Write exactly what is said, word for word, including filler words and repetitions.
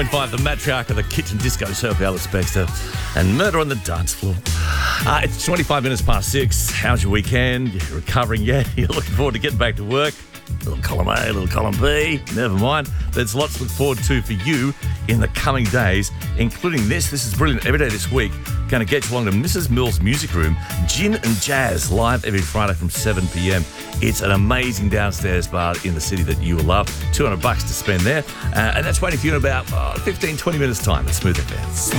Five, the matriarch of the kitchen disco, Sophie Alice Baxter, and Murder on the Dance Floor. Uh, it's twenty-five minutes past six. How's your weekend? You're recovering yet? You're looking forward to getting back to work? Little column A, little column B. Never mind. There's lots to look forward to for you in the coming days, including this. This is brilliant. Every day this week, going to get you along to Missus Mills Music Room, Gin and Jazz, live every Friday from seven p.m. It's an amazing downstairs bar in the city that you will love. two hundred bucks to spend there. Uh, and that's waiting for you in about uh, fifteen, twenty minutes time at Smooth F M.